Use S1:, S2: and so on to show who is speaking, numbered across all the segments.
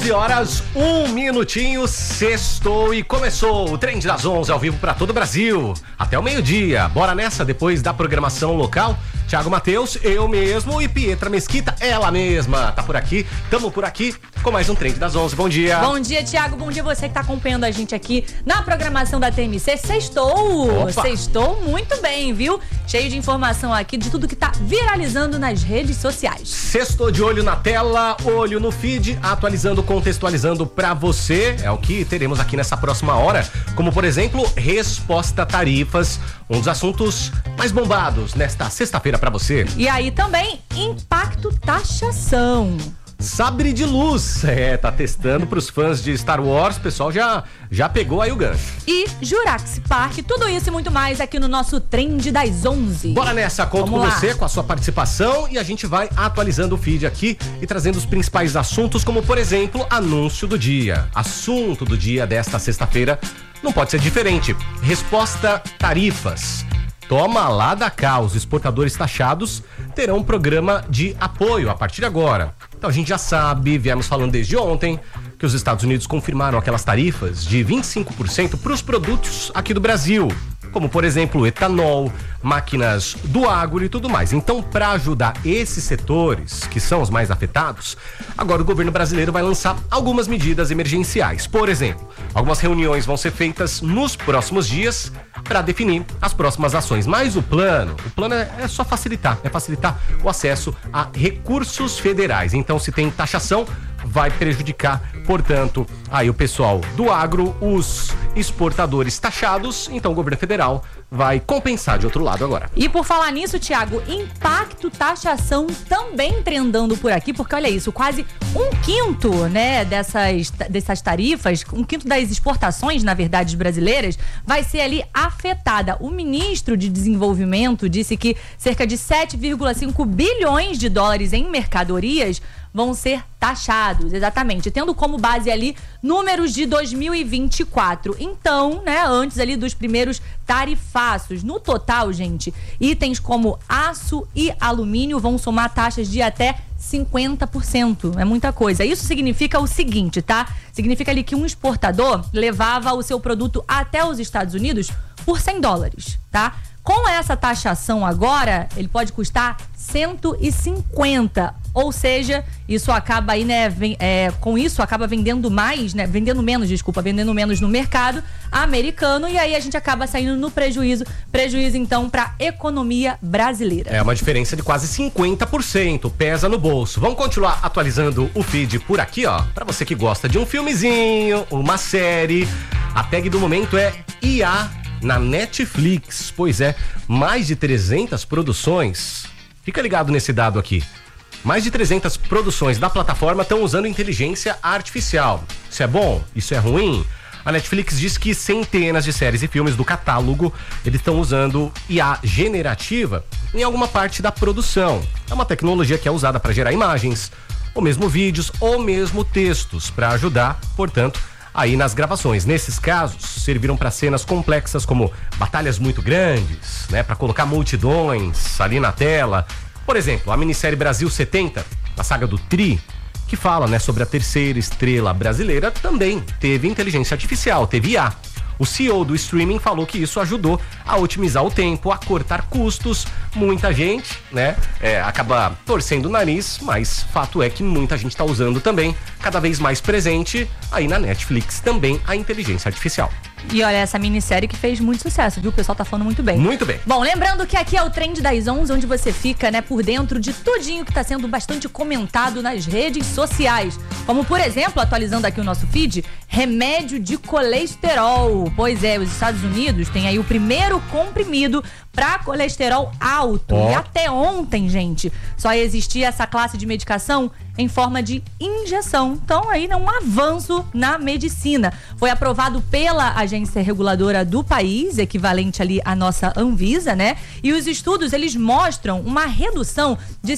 S1: 11h, 1 minutinho, sextou e começou o Trend das 11 ao vivo para todo o Brasil. Até o meio-dia. Bora nessa, depois da programação local. Thiago Matheus, eu mesmo e Pietra Mesquita, ela mesma. Tá por aqui, tamo por aqui com mais um Trend das 11. Bom dia.
S2: Bom dia, Thiago. Bom dia você que tá acompanhando a gente aqui na programação da TMC. Sextou!
S1: Opa.
S2: Sextou muito bem, viu? Cheio de informação aqui de tudo que tá viralizando nas redes sociais.
S1: Sextou de olho na tela, olho no feed, atualizando, contextualizando pra você. É o que teremos aqui nessa próxima hora. Como, por exemplo, resposta tarifas. Um dos assuntos mais bombados nesta sexta-feira pra você.
S2: E aí também, impacto taxação.
S1: Sabre de luz, tá testando pros fãs de Star Wars, o pessoal já pegou aí o gancho.
S2: E Jurassic Park, tudo isso e muito mais aqui no nosso Trend das 11.
S1: Bora nessa, conto com
S2: Vamos lá.
S1: você, com a sua participação e a gente vai atualizando o feed aqui e trazendo os principais assuntos, como por exemplo, anúncio do dia. Assunto do dia desta sexta-feira não pode ser diferente. Resposta tarifas. Toma lá da cá, os exportadores taxados terão um programa de apoio a partir de agora. Então a gente já sabe, viemos falando desde ontem, que os Estados Unidos confirmaram aquelas tarifas de 25% para os produtos aqui do Brasil, como por exemplo etanol, máquinas do agro e tudo mais. Então, para ajudar esses setores, que são os mais afetados, agora o governo brasileiro vai lançar algumas medidas emergenciais. Por exemplo, algumas reuniões vão ser feitas nos próximos dias para definir as próximas ações. Mas o plano é só facilitar o acesso a recursos federais. Então, se tem taxação, vai prejudicar, portanto, aí o pessoal do agro, os exportadores taxados, então o governo federal vai compensar de outro lado agora.
S2: E por falar nisso, Thiago, impacto taxação também trendando por aqui, porque olha isso, quase 1/5, né, dessas tarifas, 1/5 das exportações, na verdade, brasileiras, vai ser ali afetada. O ministro de Desenvolvimento disse que cerca de 7,5 bilhões de dólares em mercadorias vão ser taxados, exatamente, tendo como base ali números de 2024. Então, né, antes ali dos primeiros tarifaços. No total, gente, itens como aço e alumínio vão somar taxas de até 50%. É muita coisa. Isso significa o seguinte, tá? Significa ali que um exportador levava o seu produto até os Estados Unidos por $100, tá? Com essa taxação agora, ele pode custar 150, ou seja, isso acaba aí, né, com isso acaba vendendo menos no mercado americano, e aí a gente acaba saindo no prejuízo então para a economia brasileira.
S1: É uma diferença de quase 50%, pesa no bolso. Vamos continuar atualizando o feed por aqui, ó, para você que gosta de um filmezinho, uma série. A tag do momento é IA na Netflix. Pois é, mais de 300 produções. Fica ligado nesse dado aqui. Mais de 300 produções da plataforma estão usando inteligência artificial. Isso é bom? Isso é ruim? A Netflix diz que centenas de séries e filmes do catálogo eles estão usando IA generativa em alguma parte da produção. É uma tecnologia que é usada para gerar imagens, ou mesmo vídeos, ou mesmo textos, para ajudar, portanto, aí nas gravações. Nesses casos, serviram para cenas complexas como batalhas muito grandes, né, para colocar multidões ali na tela. Por exemplo, a minissérie Brasil 70, a saga do Tri, que fala, né, sobre a terceira estrela brasileira, também teve inteligência artificial, teve IA. O CEO do streaming falou que isso ajudou a otimizar o tempo, a cortar custos. Muita gente, né, acaba torcendo o nariz, mas fato é que muita gente está usando também, cada vez mais presente aí na Netflix também a inteligência artificial.
S2: E olha, essa minissérie que fez muito sucesso, viu? O pessoal tá falando muito bem.
S1: Muito bem.
S2: Bom, lembrando que aqui é o Trend das 11, onde você fica, né, por dentro de tudinho que tá sendo bastante comentado nas redes sociais. Como, por exemplo, atualizando aqui o nosso feed, remédio de colesterol. Pois é, os Estados Unidos têm aí o primeiro comprimido para colesterol alto. E até ontem, gente, só existia essa classe de medicação em forma de injeção. Então, aí, um avanço na medicina. Foi aprovado pela agência reguladora do país, equivalente ali à nossa Anvisa, né? E os estudos, eles mostram uma redução de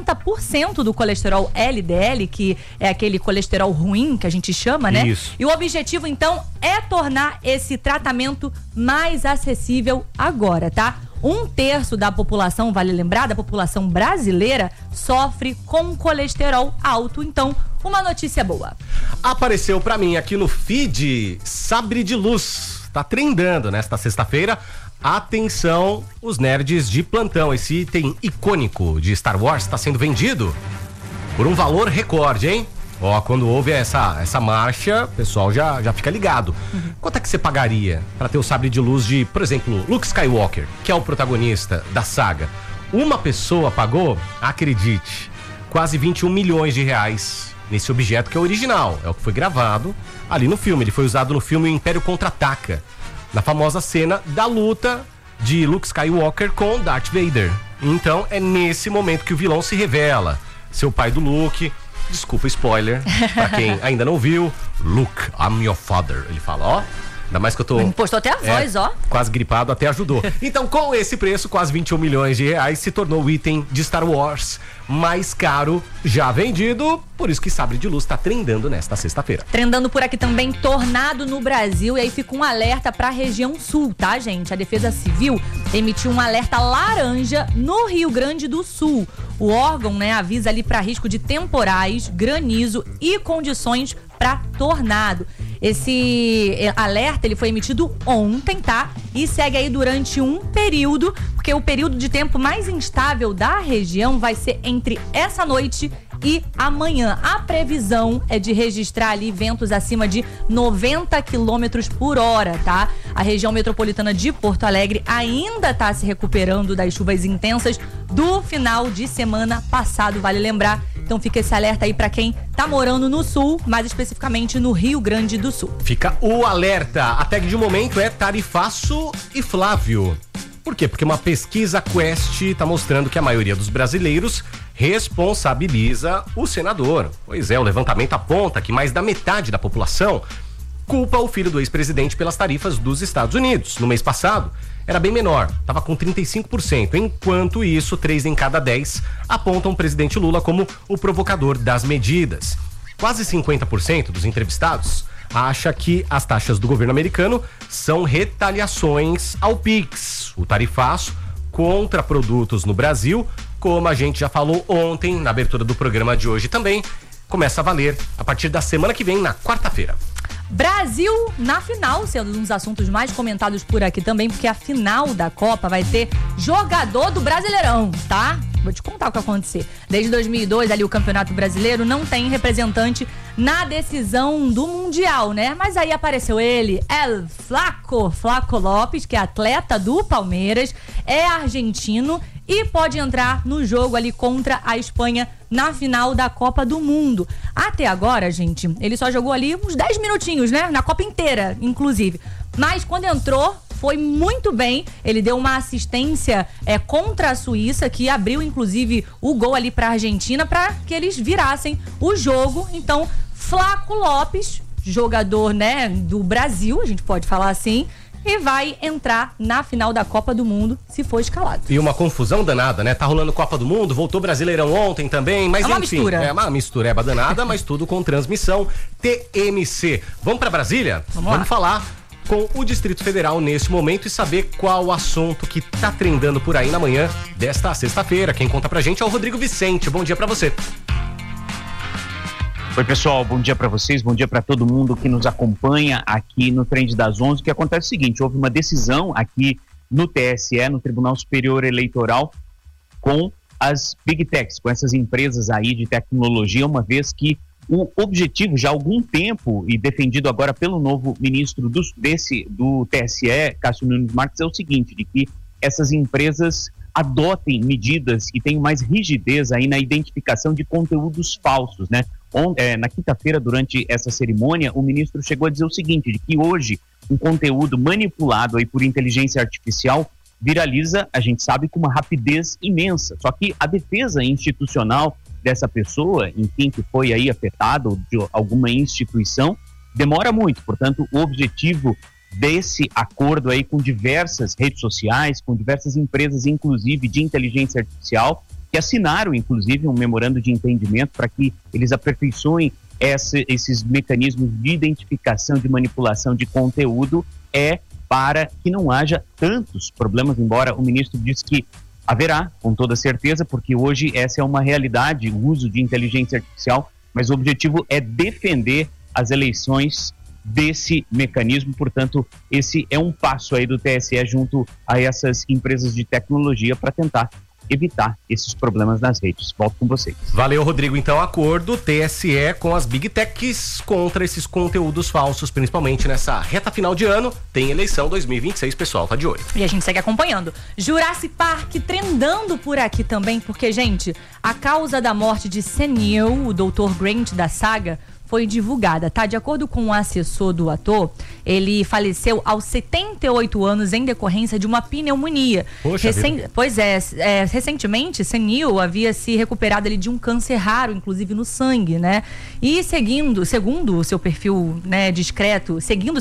S2: 60% do colesterol LDL, que é aquele colesterol ruim que a gente chama, né?
S1: Isso.
S2: E o objetivo, então, é tornar esse tratamento mais acessível agora, tá? 1/3 da população, vale lembrar, da população brasileira, sofre com colesterol alto. Então, uma notícia boa.
S1: Apareceu pra mim aqui no feed Sabre de Luz. Tá trendando nesta sexta-feira. Atenção, os nerds de plantão. Esse item icônico de Star Wars está sendo vendido por um valor recorde, hein? Ó, quando houve essa marcha, o pessoal já fica ligado. Quanto é que você pagaria pra ter o sabre de luz de, por exemplo, Luke Skywalker, que é o protagonista da saga? Uma pessoa pagou, acredite, quase 21 milhões de reais nesse objeto que é original. É o que foi gravado ali no filme. Ele foi usado no filme O Império Contra-Ataca, na famosa cena da luta de Luke Skywalker com Darth Vader. Então é nesse momento que o vilão se revela. Seu pai do Luke, desculpa spoiler, pra quem ainda não viu, Luke, I'm your father. Ele fala, ó, ainda mais que eu tô...
S2: Impostou até a voz, ó.
S1: Quase gripado, até ajudou. Então, com esse preço, quase 21 milhões de reais, se tornou o item de Star Wars mais caro já vendido. Por isso que Sabre de Luz tá trendando nesta sexta-feira.
S2: Trendando por aqui também, tornado no Brasil. E aí fica um alerta pra região sul, tá, gente? A Defesa Civil emitiu um alerta laranja no Rio Grande do Sul. O órgão, né, avisa ali para risco de temporais, granizo e condições para tornado. Esse alerta ele foi emitido ontem, tá? E segue aí durante um período, porque o período de tempo mais instável da região vai ser entre essa noite e amanhã. A previsão é de registrar ali ventos acima de 90 quilômetros por hora, tá? A região metropolitana de Porto Alegre ainda está se recuperando das chuvas intensas do final de semana passado, vale lembrar. Então fica esse alerta aí para quem tá morando no sul, mais especificamente no Rio Grande do Sul.
S1: Fica o alerta. A tag de momento é Tarifaço e Flávio. Por quê? Porque uma pesquisa Quest está mostrando que a maioria dos brasileiros responsabiliza o senador. Pois é, o levantamento aponta que mais da metade da população culpa o filho do ex-presidente pelas tarifas dos Estados Unidos. No mês passado, era bem menor, estava com 35%. Enquanto isso, 3 em cada 10 apontam o presidente Lula como o provocador das medidas. Quase 50% dos entrevistados acha que as taxas do governo americano são retaliações ao PIX, o tarifaço, contra produtos no Brasil, como a gente já falou ontem, na abertura do programa de hoje também, começa a valer a partir da semana que vem, na quarta-feira.
S2: Brasil na final, sendo um dos assuntos mais comentados por aqui também, porque a final da Copa vai ter jogador do Brasileirão, tá? Vou te contar o que vai acontecer. Desde 2002, ali o Campeonato Brasileiro não tem representante na decisão do Mundial, né? Mas aí apareceu ele, El Flaco Lopes, que é atleta do Palmeiras, é argentino e pode entrar no jogo ali contra a Espanha na final da Copa do Mundo. Até agora, gente, ele só jogou ali uns 10 minutinhos, né? Na Copa inteira, inclusive. Mas quando entrou, foi muito bem. Ele deu uma assistência contra a Suíça, que abriu, inclusive, o gol ali pra Argentina, para que eles virassem o jogo. Então, Flaco Lopes, jogador, né, do Brasil, a gente pode falar assim, e vai entrar na final da Copa do Mundo, se for escalado.
S1: E uma confusão danada, né? Tá rolando Copa do Mundo, voltou Brasileirão ontem também, mas
S2: uma
S1: enfim.
S2: Mistura.
S1: É uma mistureba danada, mas tudo com transmissão TMC. Vamos pra Brasília? Vamos falar com o Distrito Federal nesse momento e saber qual o assunto que tá trendando por aí na manhã desta sexta-feira. Quem conta pra gente é o Rodrigo Vicente. Bom dia pra você.
S3: Oi, pessoal, bom dia para vocês, bom dia para todo mundo que nos acompanha aqui no Trend das 11. O que acontece é o seguinte, houve uma decisão aqui no TSE, no Tribunal Superior Eleitoral, com as Big Techs, com essas empresas aí de tecnologia, uma vez que o objetivo já há algum tempo, e defendido agora pelo novo ministro do TSE, Cássio Nunes Marques, é o seguinte, de que essas empresas adotem medidas e tenham mais rigidez aí na identificação de conteúdos falsos, né? Na quinta-feira, durante essa cerimônia, o ministro chegou a dizer o seguinte, de que hoje um conteúdo manipulado aí por inteligência artificial viraliza, a gente sabe, com uma rapidez imensa. Só que a defesa institucional dessa pessoa, enfim, que foi aí afetado de alguma instituição, demora muito. Portanto, o objetivo desse acordo aí com diversas redes sociais, com diversas empresas, inclusive de inteligência artificial, que assinaram, inclusive, um memorando de entendimento para que eles aperfeiçoem esses mecanismos de identificação, de manipulação de conteúdo, para que não haja tantos problemas, embora o ministro disse que haverá, com toda certeza, porque hoje essa é uma realidade, o uso de inteligência artificial, mas o objetivo é defender as eleições desse mecanismo. Portanto, esse é um passo aí do TSE junto a essas empresas de tecnologia para tentar evitar esses problemas nas redes. Volto com vocês.
S1: Valeu, Rodrigo. Então, acordo TSE com as Big Techs contra esses conteúdos falsos, principalmente nessa reta final de ano. Tem eleição 2026, pessoal, tá de olho.
S2: E a gente segue acompanhando. Jurassic Park trendando por aqui também, porque, gente, a causa da morte de Sam Neill, o Dr. Grant da saga, foi divulgada, tá? De acordo com o assessor do ator, ele faleceu aos 78 anos em decorrência de uma pneumonia.
S1: Poxa
S2: Pois é, recentemente, Sam Neill havia se recuperado ali de um câncer raro, inclusive no sangue, né? E segundo o seu perfil, né, discreto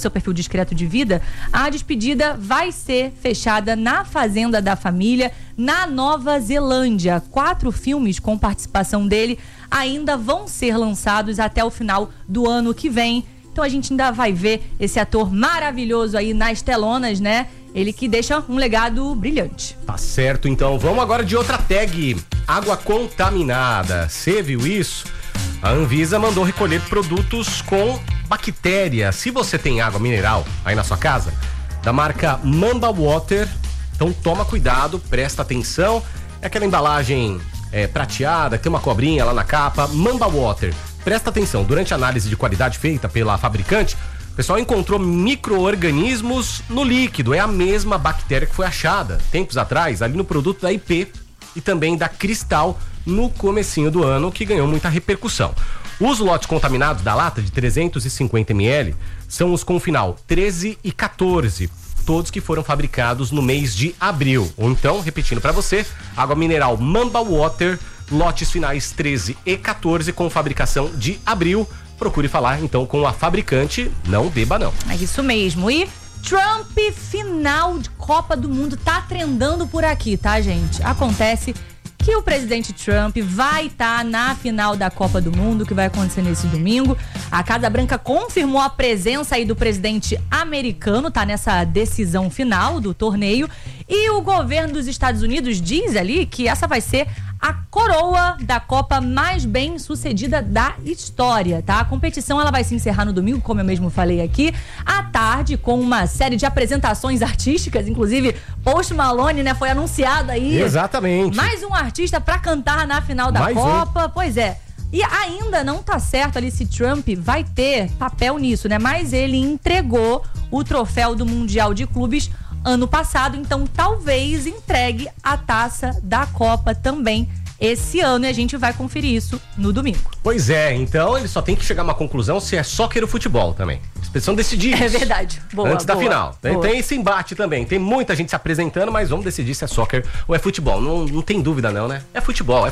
S2: de vida, a despedida vai ser fechada na fazenda da família, na Nova Zelândia. 4 filmes com participação dele ainda vão ser lançados até o final do ano que vem. Então a gente ainda vai ver esse ator maravilhoso aí nas telonas, né? Ele que deixa um legado brilhante.
S1: Tá certo, então vamos agora de outra tag. Água contaminada. Você viu isso? A Anvisa mandou recolher produtos com bactéria. Se você tem água mineral aí na sua casa, da marca Mamba Water, então toma cuidado, presta atenção. É aquela embalagem prateada, que tem uma cobrinha lá na capa, Mamba Water. Presta atenção, durante a análise de qualidade feita pela fabricante, o pessoal encontrou micro-organismos no líquido. É a mesma bactéria que foi achada tempos atrás ali no produto da IP e também da Cristal no comecinho do ano, que ganhou muita repercussão. Os lotes contaminados da lata de 350 ml são os com final 13 e 14, todos que foram fabricados no mês de abril. Ou então, repetindo para você, água mineral Mamba Water, lotes finais 13 e 14 com fabricação de abril. Procure falar então com a fabricante, não beba não.
S2: É isso mesmo. E Trump, final de Copa do Mundo, tá trendando por aqui, tá, gente? Acontece que o presidente Trump vai estar na final da Copa do Mundo, que vai acontecer nesse domingo. A Casa Branca confirmou a presença aí do presidente americano, tá nessa decisão final do torneio. E o governo dos Estados Unidos diz ali que essa vai ser a coroa da Copa mais bem sucedida da história, tá? A competição ela vai se encerrar no domingo, como eu mesmo falei aqui, à tarde, com uma série de apresentações artísticas, inclusive Post Malone, né, foi anunciado aí.
S1: Exatamente.
S2: Mais um artista pra cantar na final da Copa, pois é. E ainda não tá certo ali se Trump vai ter papel nisso, né? Mas ele entregou o troféu do Mundial de Clubes ano passado, então talvez entregue a taça da Copa também esse ano, e a gente vai conferir isso no domingo.
S1: Pois é, então ele só tem que chegar a uma conclusão se é soccer ou futebol também. Eles precisam decidir isso.
S2: É verdade. Boa,
S1: antes da final. Tem esse embate também. Tem muita gente se apresentando, mas vamos decidir se é soccer ou é futebol. Não tem dúvida não, né? É futebol.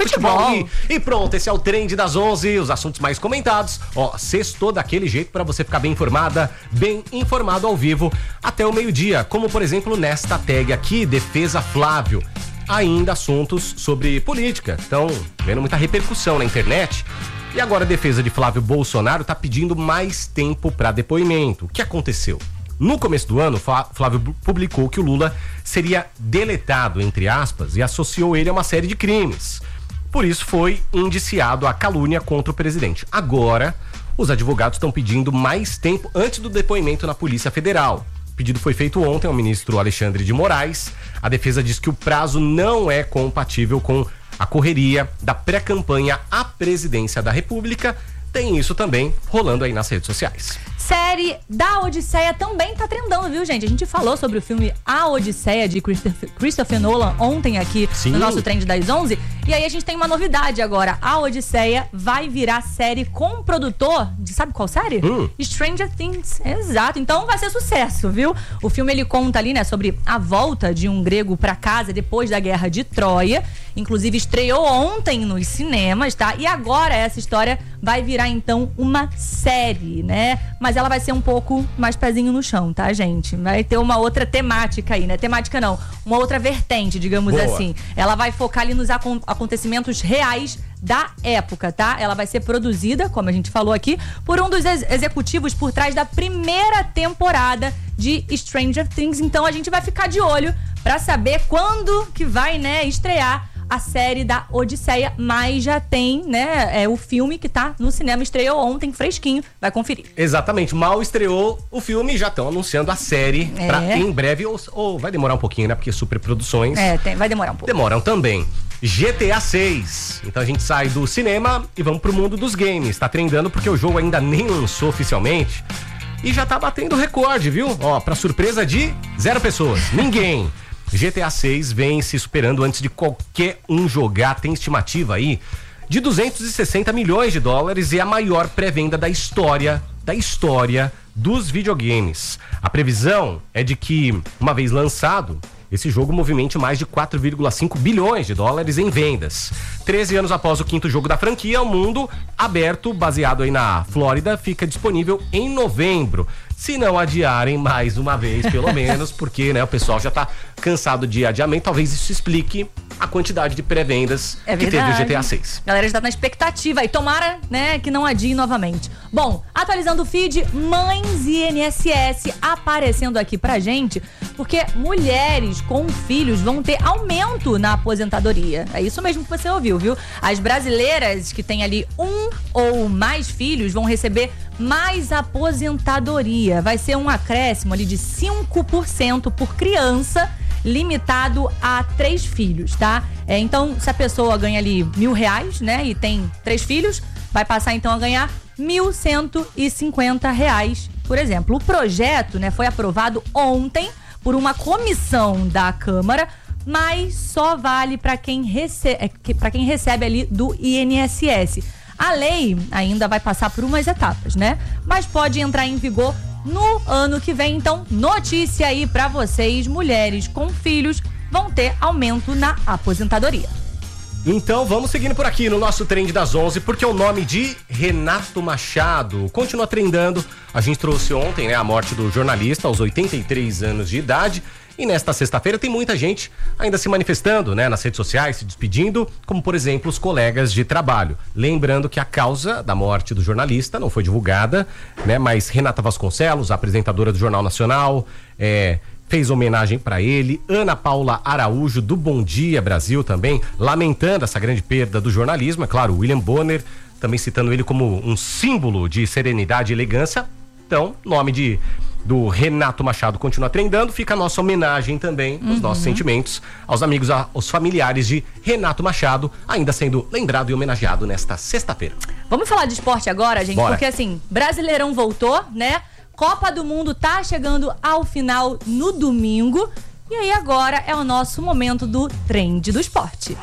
S1: E pronto, esse é o Trend das 11, os assuntos mais comentados. Ó, sextou daquele jeito pra você ficar bem informada, bem informado ao vivo até o meio-dia. Como, por exemplo, nesta tag aqui, Defesa Flávio. Ainda assuntos sobre política. Estão vendo muita repercussão na internet. E agora a defesa de Flávio Bolsonaro está pedindo mais tempo para depoimento. O que aconteceu? No começo do ano, Flávio publicou que o Lula seria deletado, entre aspas, e associou ele a uma série de crimes. Por isso foi indiciado a calúnia contra o presidente. Agora, os advogados estão pedindo mais tempo antes do depoimento na Polícia Federal. O pedido foi feito ontem ao ministro Alexandre de Moraes. A defesa diz que o prazo não é compatível com a correria da pré-campanha à presidência da República. Tem isso também rolando aí nas redes sociais.
S2: Série da Odisseia também tá trendando, viu, gente? A gente falou sobre o filme A Odisseia, de Christopher Nolan, ontem aqui no nosso Trend das 11. E aí a gente tem uma novidade agora. A Odisseia vai virar série com um produtor de, sabe qual série? Stranger Things. Exato. Então vai ser sucesso, viu? O filme, ele conta ali, né, sobre a volta de um grego pra casa depois da Guerra de Troia. Inclusive estreou ontem nos cinemas, tá? E agora essa história vai virar, então, uma série, né? Mas ela vai ser um pouco mais pezinho no chão, tá, gente? Vai ter uma outra temática aí, né? Temática não, uma outra vertente, digamos assim. Ela vai focar ali nos acontecimentos reais da época, tá? Ela vai ser produzida, como a gente falou aqui, por um dos executivos por trás da primeira temporada de Stranger Things. Então a gente vai ficar de olho pra saber quando que vai, né, estrear a série da Odisseia, mas já tem, né, o filme que tá no cinema, estreou ontem, fresquinho, vai conferir.
S1: Exatamente, mal estreou o filme e já estão anunciando a série pra em breve, ou vai demorar um pouquinho, né, porque superproduções...
S2: vai demorar um pouco.
S1: Demoram também. GTA 6. Então a gente sai do cinema e vamos pro mundo dos games. Tá trendando porque o jogo ainda nem lançou oficialmente e já tá batendo recorde, viu? Ó, pra surpresa de 0 pessoas, ninguém. GTA 6 vem se superando antes de qualquer um jogar, tem estimativa aí de 260 milhões de dólares e é a maior pré-venda da história dos videogames. A previsão é de que, uma vez lançado, esse jogo movimente mais de 4,5 bilhões de dólares em vendas. 13 anos após o 5º jogo da franquia, o mundo aberto, baseado aí na Flórida, fica disponível em novembro. Se não adiarem mais uma vez, pelo menos, porque, né, o pessoal já tá cansado de adiamento. Talvez isso explique a quantidade de pré-vendas que teve o GTA 6.
S2: A galera já tá na expectativa e tomara, né, que não adie novamente. Bom, atualizando o feed, mães e INSS aparecendo aqui pra gente, porque mulheres com filhos vão ter aumento na aposentadoria. É isso mesmo que você ouviu, viu? As brasileiras que têm ali 1 ou mais filhos vão receber mais aposentadoria. Vai ser um acréscimo ali de 5% por criança, limitado a 3 filhos, tá? Então, se a pessoa ganha ali R$1.000, né, e tem 3 filhos, vai passar então a ganhar R$1.150, por exemplo. O projeto, né, foi aprovado ontem por uma comissão da Câmara, mas só vale para quem recebe ali do INSS. A lei ainda vai passar por umas etapas, né? Mas pode entrar em vigor no ano que vem. Então, notícia aí pra vocês, mulheres com filhos vão ter aumento na aposentadoria.
S1: Então vamos seguindo por aqui no nosso Trend das 11, porque o nome de Renato Machado continua trendando. A gente trouxe ontem, né, a morte do jornalista aos 83 anos de idade. E nesta sexta-feira tem muita gente ainda se manifestando, né, nas redes sociais, se despedindo, como por exemplo os colegas de trabalho. Lembrando que a causa da morte do jornalista não foi divulgada, né, mas Renata Vasconcelos, a apresentadora do Jornal Nacional, fez homenagem para ele. Ana Paula Araújo, do Bom Dia Brasil, também lamentando essa grande perda do jornalismo. É claro, William Bonner também citando ele como um símbolo de serenidade e elegância. Então, nome do Renato Machado continua trendando, fica a nossa homenagem também, os nossos sentimentos aos amigos, aos familiares de Renato Machado, ainda sendo lembrado e homenageado nesta sexta-feira.
S2: Vamos falar de esporte agora, gente?
S1: Bora.
S2: Porque assim, Brasileirão voltou, né? Copa do Mundo tá chegando ao final no domingo, e aí agora é o nosso momento do Trend do Esporte.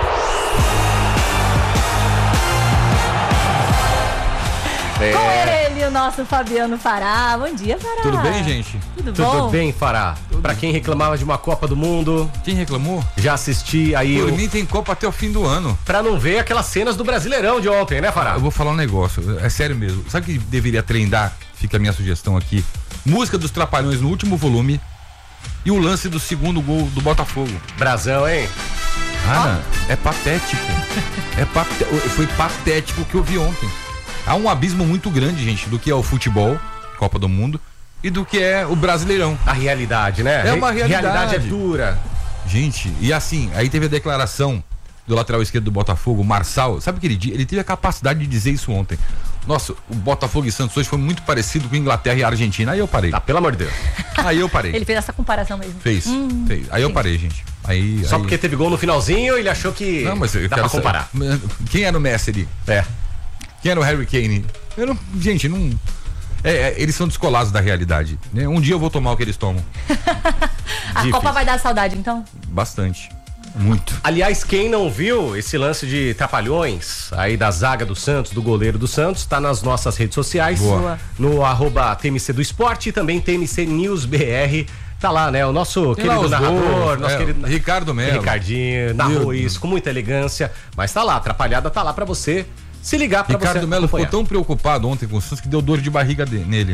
S2: Com ele, o nosso Fabiano Fará. Bom dia, Fará.
S4: Tudo bem, gente?
S2: Tudo bom?
S1: Tudo bem, Fará. Pra quem reclamava de uma Copa do Mundo,
S4: Quem reclamou?
S1: já assisti aí
S4: Por mim tem Copa até o fim do ano.
S1: pra não ver aquelas cenas do Brasileirão de ontem, né, Fará?
S4: Eu vou falar um negócio, é sério mesmo. Sabe o que deveria trendar? Fica a minha sugestão aqui. Música dos Trapalhões no último volume e o lance do segundo gol do Botafogo.
S1: Brasão, hein?
S4: Ana, é patético. Foi patético o que eu vi ontem. Há um abismo muito grande, gente, do que é o futebol, Copa do Mundo, e do que é o Brasileirão.
S1: A realidade, né?
S4: É uma realidade.
S1: Realidade é dura.
S4: Gente, e assim, aí teve a declaração do lateral esquerdo do Botafogo, Marçal. Sabe o que ele disse? Ele teve a capacidade de dizer isso ontem. Nossa, o Botafogo e Santos hoje foi muito parecido com Inglaterra e Argentina. Aí eu parei.
S1: Tá, pelo amor de Deus.
S4: Aí eu parei.
S2: Ele fez essa comparação mesmo.
S4: Fez. Aí eu parei, gente.
S1: Só porque teve gol no finalzinho, ele achou que
S4: Não, mas eu
S1: dá
S4: quero
S1: pra comparar.
S4: Quem era o Messi ali? Quem era o Harry Kane? Gente, não... eles são descolados da realidade, né? Um dia eu vou tomar o que eles tomam.
S2: A Copa vai dar saudade, então?
S4: Bastante. Muito.
S1: Aliás, quem não viu esse lance de trapalhões aí da zaga do Santos, do goleiro do Santos, tá nas nossas redes sociais.
S4: Boa.
S1: No @TMC do Esporte e também TMC News BR. Tá lá, né? O nosso querido narrador, nosso querido
S4: Ricardo Melo.
S1: Ricardinho, narrou isso com muita elegância. Mas tá lá, Atrapalhada tá lá pra você se ligar, pra
S4: Ricardo
S1: você
S4: Melo ficou
S1: acompanhar.
S4: tão preocupado ontem com o Santos que deu dor de barriga nele.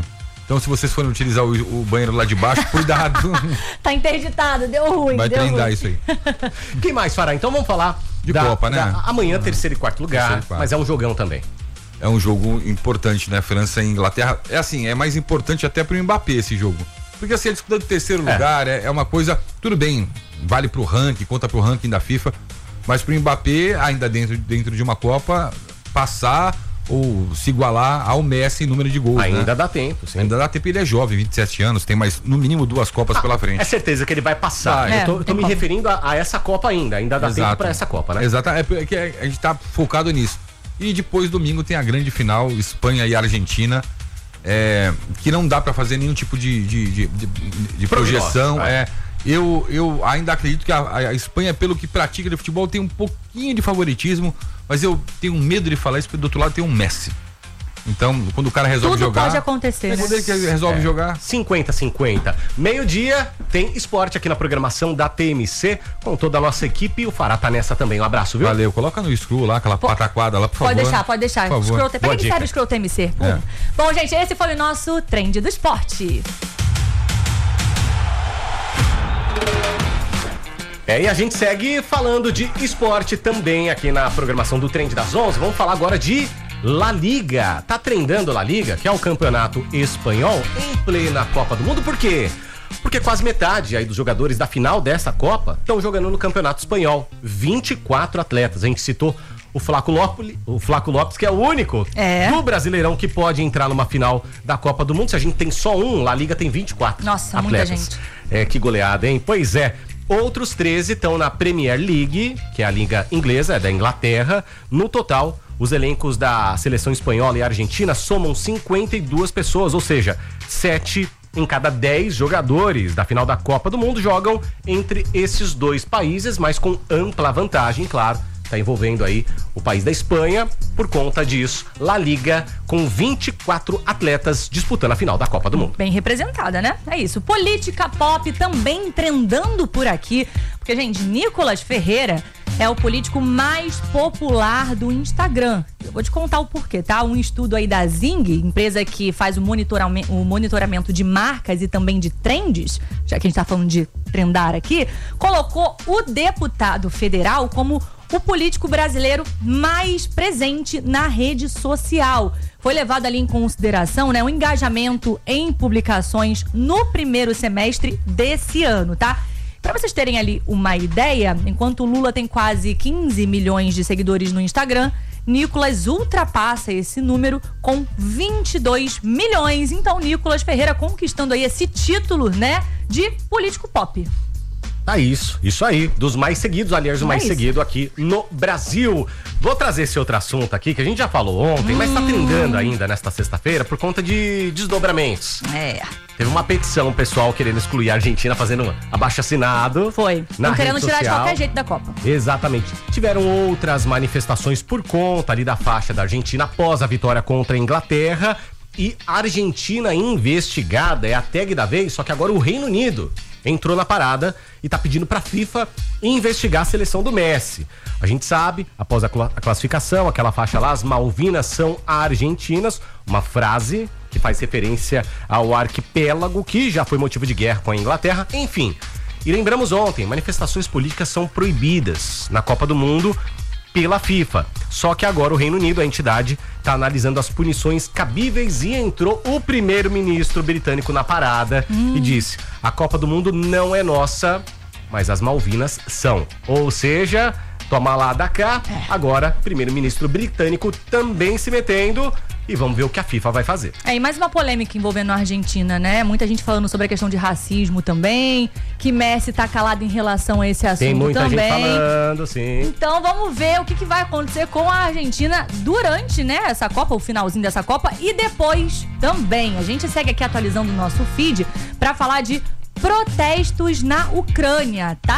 S4: Então, se vocês forem utilizar o banheiro lá de baixo, cuidado.
S2: Tá interditado, deu ruim.
S4: Vai trindar isso aí.
S1: Quem mais fará? Então vamos falar
S4: de Copa, né?
S1: Amanhã, terceiro e quarto lugar, mas é um jogão também.
S4: É um jogo importante, né? França e Inglaterra. É assim, é mais importante até pro Mbappé esse jogo. Porque assim, a disputa do terceiro lugar é uma coisa, tudo bem, vale pro ranking, conta pro ranking da FIFA, mas pro Mbappé, ainda dentro de uma Copa, passar ou se igualar ao Messi em número de gols.
S1: Ainda dá tempo, sim.
S4: Ainda dá tempo, ele é jovem, 27 anos, tem mais, no mínimo 2 Copas pela frente.
S1: É certeza que ele vai passar. Eu tô me referindo a essa Copa ainda dá tempo pra essa Copa, né?
S4: Exato, é porque a gente tá focado nisso. E depois, domingo, tem a grande final, Espanha e Argentina, que não dá pra fazer nenhum tipo de projeção. Eu ainda acredito que a Espanha, pelo que pratica de futebol, tem um pouquinho de favoritismo, mas eu tenho medo de falar isso, porque do outro lado tem um Messi. Então, quando o cara resolve jogar...
S2: Tudo pode acontecer,
S4: quando ele resolve jogar...
S1: 50-50. Meio-dia, tem esporte aqui na programação da TMC, com toda a nossa equipe. O Fará tá nessa também. Um abraço, viu?
S4: Valeu. Coloca no Scroll lá, aquela pataquada lá, por favor.
S2: Pode deixar. Scroll, pega que sabe o Scroll TMC. Bom, gente, esse foi o nosso Trend do Esporte.
S1: E a gente segue falando de esporte também aqui na programação do Trend das 11. Vamos falar agora de La Liga. Tá trendando La Liga, que é o campeonato espanhol, em plena Copa do Mundo. Por quê? Porque quase metade aí dos jogadores da final dessa Copa estão jogando no campeonato espanhol. 24 atletas. A gente citou o Flaco Lopes, que é o único do Brasileirão que pode entrar numa final da Copa do Mundo. Se a gente tem só um, La Liga tem 24
S2: Nossa,
S1: atletas.
S2: Muita gente.
S1: Que goleada, hein? Pois é. Outros 13 estão na Premier League, que é a liga inglesa, da Inglaterra. No total, os elencos da seleção espanhola e argentina somam 52 pessoas, ou seja, 7 em cada 10 jogadores da final da Copa do Mundo jogam entre esses dois países, mas com ampla vantagem, claro. Está envolvendo aí o país da Espanha. Por conta disso, La Liga com 24 atletas disputando a final da Copa do Mundo.
S2: Bem representada, né? É isso. Política pop também trendando por aqui. Porque, gente, Nicolas Ferreira é o político mais popular do Instagram. Eu vou te contar o porquê, tá? Um estudo aí da Zing, empresa que faz o monitoramento de marcas e também de trends, já que a gente tá falando de trendar aqui, colocou o deputado federal como o político brasileiro mais presente na rede social. Foi levado ali em consideração, né, o engajamento em publicações no primeiro semestre desse ano, tá? Para vocês terem ali uma ideia, enquanto o Lula tem quase 15 milhões de seguidores no Instagram, Nicolas ultrapassa esse número com 22 milhões. Então, Nicolas Ferreira conquistando aí esse título, né, de político pop.
S1: Isso aí, dos mais seguidos, aliás, o mais seguido aqui no Brasil. Vou trazer esse outro assunto aqui, que a gente já falou ontem, mas tá trendando ainda nesta sexta-feira por conta de desdobramentos. Teve uma petição, pessoal querendo excluir a Argentina, fazendo abaixo-assinado.
S2: Foi. Estão querendo tirar de qualquer jeito da Copa.
S1: Exatamente. Tiveram outras manifestações por conta ali da faixa da Argentina após a vitória contra a Inglaterra. E a Argentina investigada é a tag da vez, só que agora o Reino Unido entrou na parada e tá pedindo pra FIFA investigar a seleção do Messi. A gente sabe, após a classificação, aquela faixa lá, as Malvinas são argentinas, uma frase que faz referência ao arquipélago que já foi motivo de guerra com a Inglaterra, enfim. E lembramos ontem, manifestações políticas são proibidas na Copa do Mundo pela FIFA. Só que agora o Reino Unido, a entidade, está analisando as punições cabíveis e entrou o primeiro-ministro britânico na parada e disse: a Copa do Mundo não é nossa, mas as Malvinas são. Ou seja, toma lá da cá, agora primeiro-ministro britânico também se metendo. E vamos ver o que a FIFA vai fazer.
S2: E mais uma polêmica envolvendo a Argentina, né? Muita gente falando sobre a questão de racismo também, que Messi tá calado em relação a esse assunto também.
S1: Tem muita gente falando, sim.
S2: Então vamos ver o que vai acontecer com a Argentina durante, né, essa Copa, o finalzinho dessa Copa e depois também. A gente segue aqui atualizando o nosso feed pra falar de protestos na Ucrânia, tá?